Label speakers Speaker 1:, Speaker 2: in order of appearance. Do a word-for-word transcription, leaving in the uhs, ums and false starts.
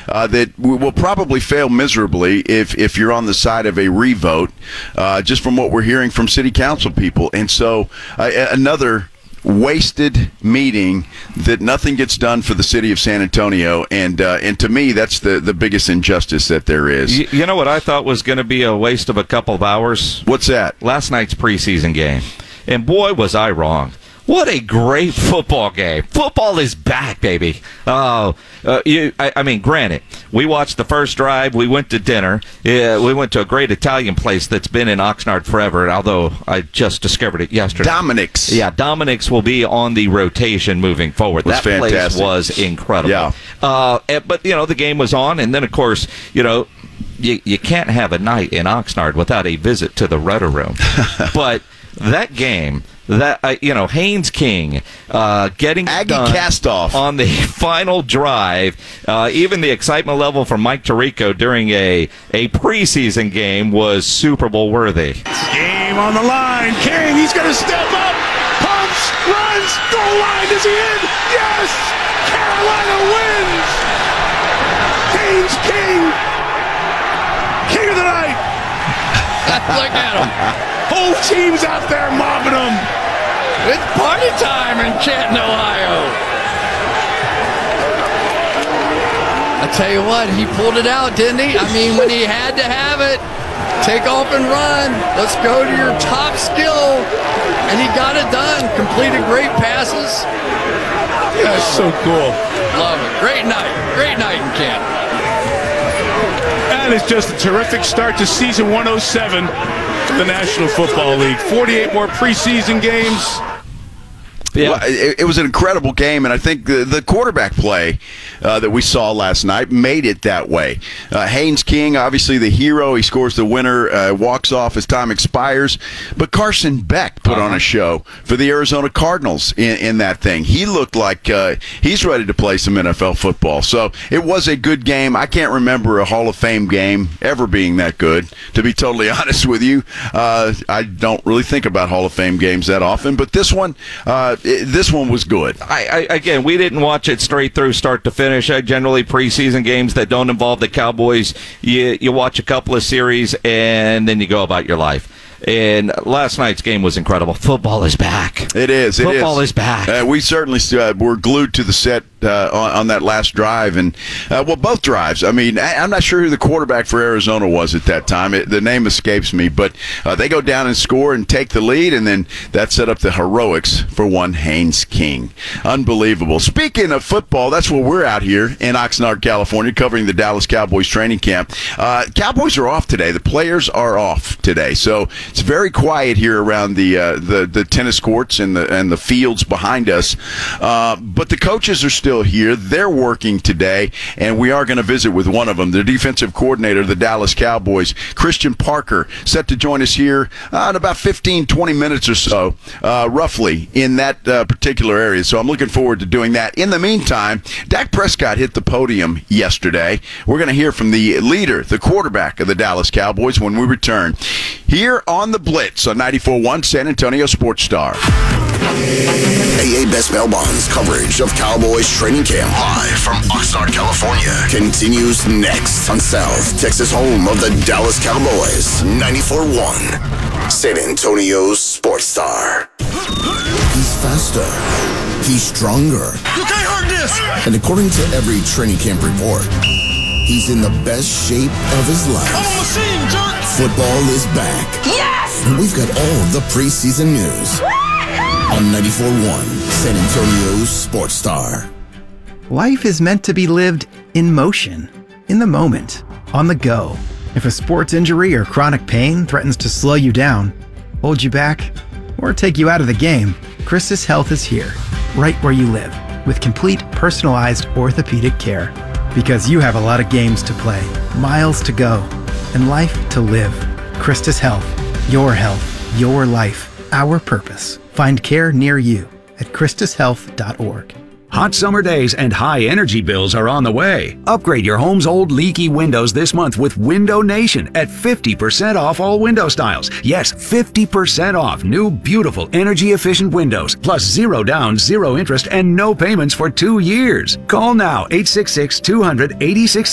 Speaker 1: uh, that will probably fail miserably if, if you're on the side of a revote, uh, just from what we're hearing from city council people. And so uh, another wasted meeting that nothing gets done for the city of San Antonio, and uh, and to me, that's the, the biggest injustice that there is.
Speaker 2: You, you know what I thought was going to be a waste of a couple of hours?
Speaker 1: What's that?
Speaker 2: Last night's preseason game. And boy, was I wrong. What a great football game. Football is back, baby. Oh, uh, you, I, I mean, granted, we watched the first drive. We went to dinner. Uh, we went to a great Italian place that's been in Oxnard forever, although I just discovered it yesterday.
Speaker 1: Dominic's.
Speaker 2: Yeah, Dominic's will be on the rotation moving forward.
Speaker 1: That's
Speaker 2: that
Speaker 1: fantastic.
Speaker 2: Place was incredible.
Speaker 1: Yeah.
Speaker 2: Uh, but, you know, the game was on, and then, of course, you know, you, you can't have a night in Oxnard without a visit to the Rudder Room. But that game... That uh, you know, Haynes King uh, getting
Speaker 1: Aggie
Speaker 2: done
Speaker 1: cast-off
Speaker 2: on the final drive. Uh, even the excitement level from Mike Tirico during a a preseason game was Super Bowl worthy.
Speaker 3: Game on the line. King, he's going to step up. Pumps, runs, goal line. Is he in? Yes! Carolina wins. Haynes King, king of the night.
Speaker 4: Look at him.
Speaker 3: Whole team's out there mobbing them.
Speaker 4: It's party time in Canton, Ohio. I tell you what, he pulled it out, didn't he? I mean, when he had to have it, take off and run. Let's go to your top skill. And he got it done. Completed great passes.
Speaker 3: That's so cool.
Speaker 4: Love it. Great night. Great night in Canton.
Speaker 3: That is just a terrific start to season one oh seven. The National Football League. forty-eight more preseason games.
Speaker 2: Yeah.
Speaker 1: Well, it, it was an incredible game, and I think the, the quarterback play uh, that we saw last night made it that way. Uh, Haynes King, obviously the hero. He scores the winner, uh, walks off as time expires. But Carson Beck put uh-huh. on a show for the Arizona Cardinals in, in that thing. He looked like uh, he's ready to play some N F L football. So it was a good game. I can't remember a Hall of Fame game ever being that good, to be totally honest with you. Uh, I don't really think about Hall of Fame games that often, but this one... Uh, It, this one was good.
Speaker 2: I, I again, we didn't watch it straight through, start to finish. I generally preseason games that don't involve the Cowboys, you you watch a couple of series and then you go about your life. And last night's game was incredible. Football is back.
Speaker 1: It is. It
Speaker 2: Football
Speaker 1: is.
Speaker 2: is back.
Speaker 1: Uh, we certainly uh, were glued to the set uh, on, on that last drive, and uh, well, both drives. I mean, I, I'm not sure who the quarterback for Arizona was at that time. It, the name escapes me, but uh, they go down and score and take the lead, and then that set up the heroics for one Haynes King. Unbelievable. Speaking of football, that's where we're out here in Oxnard, California, covering the Dallas Cowboys training camp. Uh, Cowboys are off today. The players are off today, so it's very quiet here around the uh, the the tennis courts and the and the fields behind us. Uh, but the coaches are still here. They're working today, and we are going to visit with one of them, the defensive coordinator of the Dallas Cowboys, Christian Parker, set to join us here uh, in about fifteen, twenty minutes or so, uh, roughly, in that uh, particular area. So I'm looking forward to doing that. In the meantime, Dak Prescott hit the podium yesterday. We're going to hear from the leader, the quarterback of the Dallas Cowboys, when we return here on the Blitz on ninety-four point one San Antonio Sports Star.
Speaker 5: A A Best Bail Bonds coverage of Cowboys training camp live from Oxnard, California continues next on South Texas, home of the Dallas Cowboys. ninety-four point one San Antonio Sports Star. He's faster. He's stronger.
Speaker 3: You can't hurt this!
Speaker 5: And according to every training camp report, he's in the best shape of his life.
Speaker 3: I'm on the scene, jerk!
Speaker 5: Football is back.
Speaker 6: Yes!
Speaker 5: And we've got all the preseason news on ninety-four point one San Antonio Sports Star.
Speaker 7: Life is meant to be lived in motion, in the moment, on the go. If a sports injury or chronic pain threatens to slow you down, hold you back, or take you out of the game, Christus Health is here, right where you live, with complete personalized orthopedic care. Because you have a lot of games to play, miles to go, and life to live. Christus Health. Your health. Your life. Our purpose. Find care near you at christus health dot org.
Speaker 8: Hot summer days and high energy bills are on the way. Upgrade your home's old leaky windows this month with Window Nation at fifty percent off all window styles. Yes, fifty percent off new beautiful energy efficient windows, plus zero down, zero interest, and no payments for two years. Call now, eight six six, two hundred, eighty-six